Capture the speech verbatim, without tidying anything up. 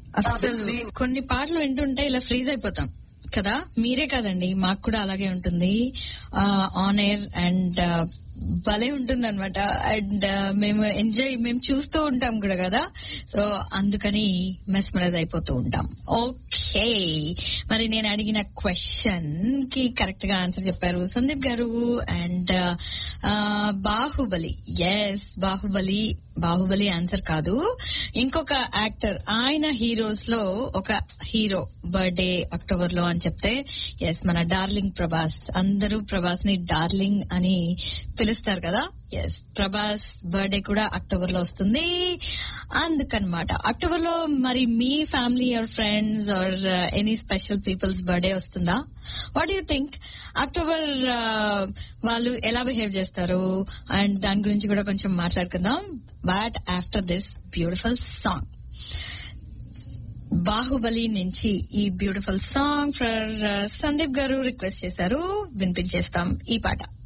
అసలు కొన్ని పాటలు వింటుంటే ఇలా ఫ్రీజ్ అయిపోతాం కదా. మీరే కాదండి, మాకు కూడా అలాగే ఉంటుంది ఆన్ ఎయిర్. అండ్ భలే ఉంటుంది అనమాట. అండ్ మేము ఎంజాయ్ మేము చూస్తూ ఉంటాం కూడా కదా. సో అందుకని మెస్మరైజ్ అయిపోతూ ఉంటాం. ఓకే, మరి నేను అడిగిన క్వశ్చన్ కి కరెక్ట్ గా ఆన్సర్ చెప్పారు సందీప్ గారు. And Baahubali, yes Baahubali. Baahubali answer కాదు, ఇంకొక యాక్టర్, ఆయన హీరోస్ లో ఒక హీరో బర్త్డే అక్టోబర్ లో అని చెప్తే ఎస్ మన డార్లింగ్ ప్రభాస్. అందరూ ప్రభాస్ ని డార్లింగ్ అని పిలుస్తారు కదా. ఎస్ ప్రభాస్ బర్త్డే కూడా అక్టోబర్ లో వస్తుంది. అందుకనమాట అక్టోబర్ లో మరి మీ family or friends or any special peoples birthday వస్తుందా? What you think? అక్టోబర్ వాళ్ళు ఎలా బిహేవ్ చేస్తారు అండ్ దాని గురించి కూడా కొంచెం మాట్లాడుకుందాం. But after this beautiful song, Baahubali నుంచి ఈ బ్యూటిఫుల్ సాంగ్ ఫర్ సందీప్ గారు రిక్వెస్ట్ చేశారు, వినిపించేస్తాం ఈ పాట.